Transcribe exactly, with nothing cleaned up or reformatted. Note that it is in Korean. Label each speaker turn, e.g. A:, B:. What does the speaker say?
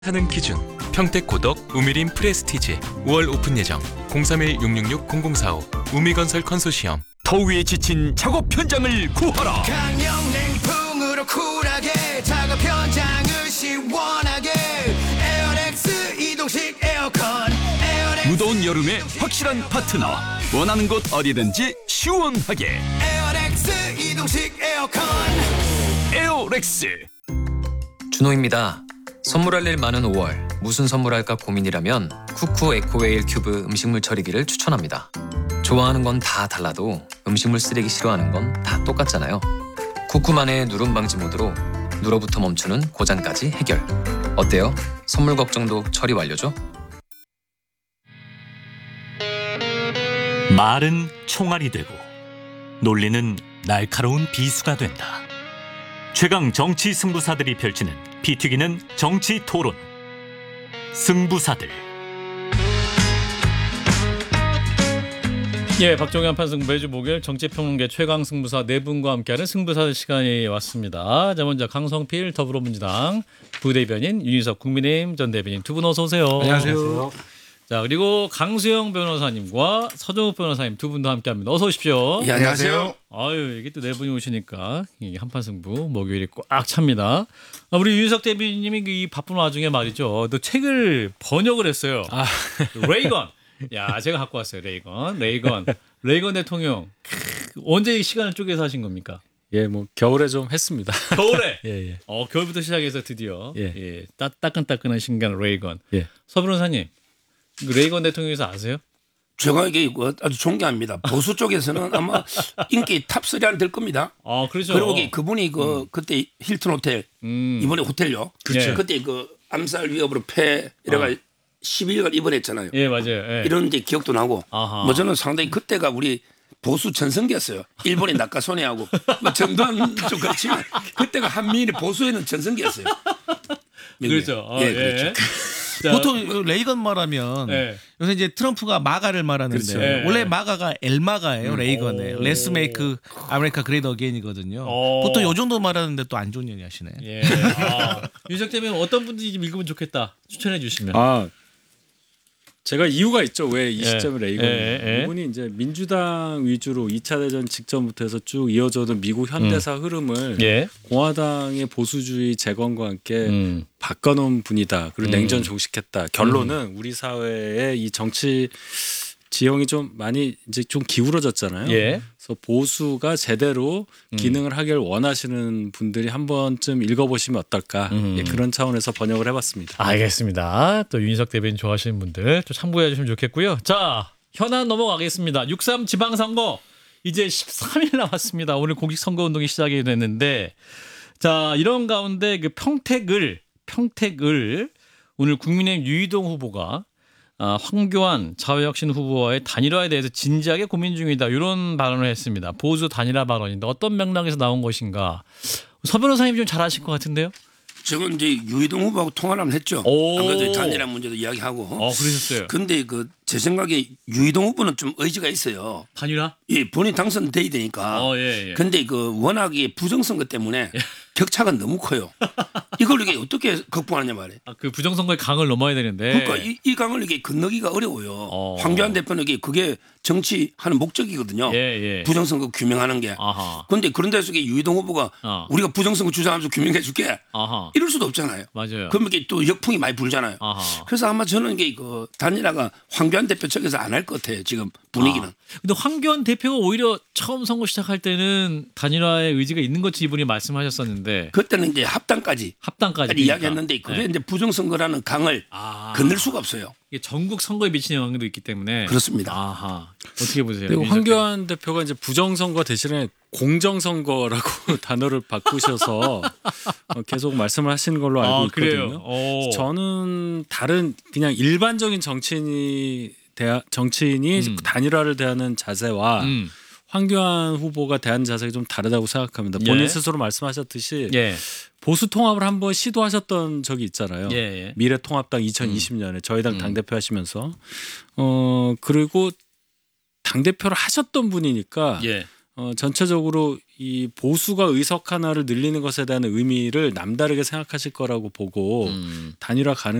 A: 하는 기준 평택 고덕 우미림 프레스티지 오월 오픈 예정 공삼일 육육육 공공사오 우미건설 컨소시엄.
B: 더위에 지친 작업 현장을 구하라.
C: 강력냉풍으로 쿨하게 작업 현장을 시원하게 에어렉스 이동식 에어컨 에어렉스
B: 무더운 여름에 확실한 파트너. 원하는 곳 어디든지 시원하게
C: 에어렉스 이동식 에어컨.
B: 에어렉스.
D: 준호입니다. 선물할 일 많은 오월 무슨 선물할까 고민이라면 쿠쿠 에코웨일 큐브 음식물 처리기를 추천합니다. 좋아하는 건 다 달라도 음식물 쓰레기 싫어하는 건 다 똑같잖아요. 쿠쿠만의 누름 방지 모드로 누러부터 멈추는 고장까지 해결. 어때요? 선물 걱정도 처리 완료죠?
E: 말은 총알이 되고 논리는 날카로운 비수가 된다. 최강 정치 승부사들이 펼치는 피 튀기는 정치 토론. 승부사들.
F: 예, 박종현 판승 매주 목요일 정치평론계 최강 승부사 네 분과 함께하는 승부사들 시간이 왔습니다. 자, 먼저 강성필 더불어민주당 부대변인, 윤희석 국민의힘 전 대변인 두 분 어서 오세요.
G: 안녕하세요.
F: 자, 그리고 강수영 변호사님과 서정욱 변호사님 두 분도 함께합니다. 어서 오십시오.
G: 예, 안녕하세요.
F: 아유, 이게 또 네 분이 오시니까 이 한판 승부 목요일이 꽉 찹니다. 아, 우리 윤희석 대변인님이 이 바쁜 와중에 말이죠. 또 책을 번역을 했어요.
G: 아.
F: 레이건. 야, 제가 갖고 왔어요. 레이건. 레이건. 레이건 대통령. 크, 언제 시간을 쪼개서 하신 겁니까?
G: 예, 뭐 겨울에 좀 했습니다.
F: 겨울에.
G: 예, 예.
F: 어, 겨울부터 시작해서 드디어
G: 예.
F: 예, 따, 따끈따끈한 신기한 레이건.
G: 예.
F: 서 변호사님. 그 레이건 대통령에서 아세요?
H: 제가 이게 아주 존경합니다. 보수 쪽에서는 아마 인기 탑삼 안에 들 겁니다.
F: 아, 그렇죠.
H: 그리고 그분이 그 그때 힐튼 호텔
F: 음.
H: 이번에 호텔요.
F: 그렇죠.
H: 그때 그 암살 위협으로 폐 이래가
F: 어.
H: 십일 일간 입원했잖아요.
F: 예, 맞아요. 예.
H: 이런 데 기억도 나고.
F: 아하.
H: 뭐 저는 상당히 그때가 우리 보수 전성기였어요. 일본이 낙하소녀하고 뭐 전두환 좀 그렇지만 그때가 한미일의 보수에는 전성기였어요.
F: 그렇죠. 어,
H: 예,
F: 예.
H: 그렇죠.
F: 자,
I: 보통 레이건 말하면
F: 네.
I: 요새 이제 트럼프가 마가를 말하는데
F: 그렇죠. 네.
I: 원래 마가가 엘마가예요. 레이건에
F: 오.
I: 레스 메이크 아메리카 그레이트 어게인이거든요.
F: 오.
I: 보통 요 정도 말하는데 또 안 좋은 얘기 하시네.
F: 예. 아, 윤석 대변인 어떤 분들이 좀 읽으면 좋겠다. 추천해 주시면.
G: 아, 제가 이유가 있죠. 왜 이
F: 예.
G: 시점에 레이건?
F: 예, 예.
G: 이분이 이제 민주당 위주로 이 차 대전 직전부터 해서 쭉 이어져던 미국 현대사 흐름을
F: 예.
G: 공화당의 보수주의 재건과 함께
F: 음.
G: 바꿔놓은 분이다. 그리고
F: 음.
G: 냉전 종식했다. 결론은 우리 사회의 이 정치 지형이 좀 많이 이제 좀 기울어졌잖아요.
F: 예.
G: 그래서 보수가 제대로 기능을 하길 원하시는 분들이 한 번쯤 읽어보시면 어떨까.
F: 음.
G: 예, 그런 차원에서 번역을 해봤습니다.
F: 알겠습니다. 또 윤석 대변인 좋아하시는 분들 좀 참고해 주시면 좋겠고요. 자, 현안 넘어가겠습니다. 육삼 지방선거 이제 십삼 일 남았습니다. 오늘 공식선거운동이 시작이 됐는데, 자, 이런 가운데 그 평택을 평택을 오늘 국민의힘 유이동 후보가 아, 황교안 자유혁신 후보와의 단일화에 대해서 진지하게 고민 중이다. 이런 발언을 했습니다. 보수 단일화 발언인데 어떤 맥락에서 나온 것인가. 서 변호사님 좀 잘 아실 것 같은데요.
H: 저건 이제 유이동 후보하고 통화를 한번 했죠.
F: 오.
H: 안 그래도 단일화 문제도 이야기하고.
F: 어, 그러셨어요.
H: 근데 그 제 생각에 유이동 후보는 좀 의지가 있어요.
F: 단일화?
H: 예, 본인 당선돼야 되니까.
F: 어, 예, 예.
H: 근데 그 워낙에 부정선거 때문에 격차가 너무 커요. 이걸 이게 어떻게 극복하느냐 말이에요.
F: 아, 그 부정선거의 강을 넘어야 되는데.
H: 그러니까 이, 이 강을 이게 건너기가 어려워요.
F: 어.
H: 황교안 대표는 이게 그게 정치하는 목적이거든요.
F: 예, 예.
H: 부정선거 규명하는 게.
F: 아하.
H: 그런데 그런 데 속에 유이동 후보가
F: 어.
H: 우리가 부정선거 주장하면서 규명해 줄게.
F: 아하.
H: 이럴 수도 없잖아요.
F: 맞아요.
H: 그러면 이게 또 역풍이 많이 불잖아요.
F: 아하.
H: 그래서 아마 저는 이게 그 단일화가 황교안 대표 측에서 안 할 것 같아요. 지금 분위기는.
F: 아. 근데 황교안 대표가 오히려 처음 선거 시작할 때는 단일화의 의지가 있는 것이 이분이 말씀하셨었는데
H: 그때는 이제 합당까지
F: 합당까지
H: 이야기했는데 그게
F: 네.
H: 이제 부정선거라는 강을
F: 아.
H: 건널 수가 없어요.
F: 이게 전국 선거에 미치는 영향도 있기 때문에
H: 그렇습니다.
F: 아하. 어떻게 보세요?
G: 그리고
F: 윤석
G: 황교안 대표가 이제 부정선거 대신에 공정선거라고 단어를 바꾸셔서 어, 계속 말씀을 하시는 걸로 알고
F: 아,
G: 있거든요.
F: 그래요? 오.
G: 저는 다른 그냥 일반적인 정치인이 대하, 정치인이
F: 음.
G: 단일화를 대하는 자세와
F: 음.
G: 황교안 후보가 대하는 자세가 좀 다르다고 생각합니다. 본인
F: 예.
G: 스스로 말씀하셨듯이
F: 예.
G: 보수 통합을 한번 시도하셨던 적이 있잖아요.
F: 예, 예.
G: 미래통합당 이천이십 년에 저희 당
F: 음.
G: 당대표 하시면서 어 그리고 당대표를 하셨던 분이니까
F: 예.
G: 어, 전체적으로 이 보수가 의석 하나를 늘리는 것에 대한 의미를 남다르게 생각하실 거라고 보고
F: 음.
G: 단일화 가능.